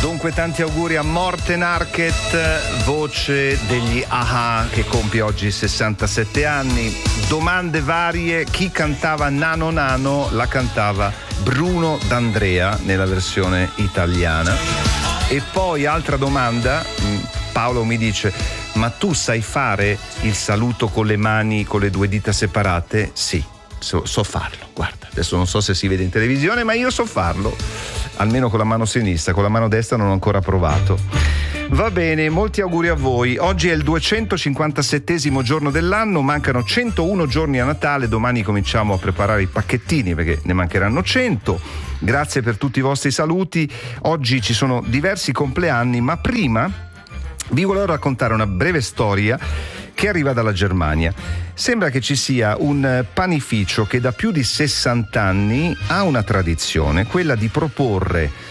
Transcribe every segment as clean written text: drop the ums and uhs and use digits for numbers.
Dunque tanti auguri a Morten Harket, voce degli A-ha, che compie oggi 67 anni. Domande varie: chi cantava Nano Nano? La cantava Bruno D'Andrea nella versione italiana. E poi altra domanda, Paolo mi dice: ma tu sai fare il saluto con le mani, con le due dita separate? Sì, so farlo, guarda, adesso non so se si vede in televisione, ma io so farlo, almeno con la mano sinistra, con la mano destra non ho ancora provato. Va bene, molti auguri a voi. Oggi è il 257esimo giorno dell'anno, mancano 101 giorni a Natale, domani cominciamo a preparare i pacchettini perché ne mancheranno 100. Grazie per tutti i vostri saluti. Oggi ci sono diversi compleanni, ma prima vi volevo raccontare una breve storia che arriva dalla Germania. Sembra che ci sia un panificio che da più di 60 anni ha una tradizione, quella di proporre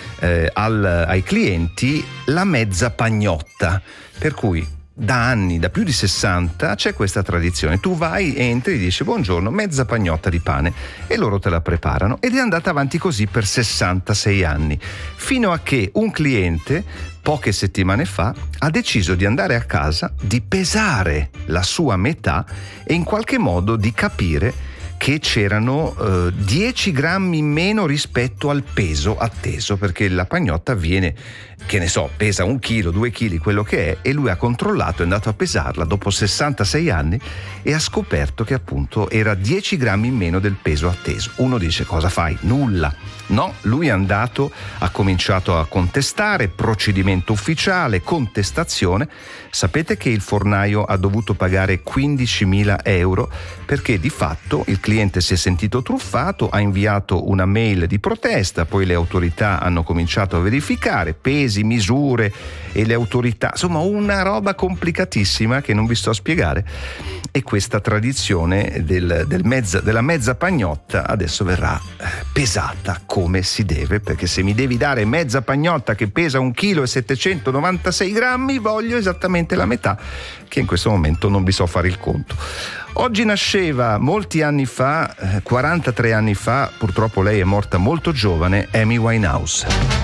ai clienti la mezza pagnotta, per cui da anni, da più di 60, c'è questa tradizione. Tu vai, entri e dici buongiorno, mezza pagnotta di pane, e loro te la preparano, ed è andata avanti così per 66 anni, fino a che un cliente poche settimane fa ha deciso di andare a casa, di pesare la sua metà e in qualche modo di capire che c'erano 10 grammi in meno rispetto al peso atteso, perché la pagnotta viene, che ne so, pesa 1 chilo, 2 chili, quello che è, e lui ha controllato, è andato a pesarla dopo 66 anni e ha scoperto che appunto era 10 grammi in meno del peso atteso. Uno dice: cosa fai? Nulla. No, lui è andato, ha cominciato a contestare, procedimento ufficiale, contestazione. Sapete che il fornaio ha dovuto pagare 15.000 euro perché di fatto il cliente si è sentito truffato, ha inviato una mail di protesta, poi le autorità hanno cominciato a verificare pesi, misure, e le autorità, insomma una roba complicatissima che non vi sto a spiegare. E questa tradizione della mezza pagnotta adesso verrà pesata come si deve, perché se mi devi dare mezza pagnotta che pesa 1 chilo e 796 grammi, voglio esattamente la metà, che in questo momento non vi so fare il conto. Oggi nasceva molti anni fa, 43 anni fa, purtroppo lei è morta molto giovane, Amy Winehouse.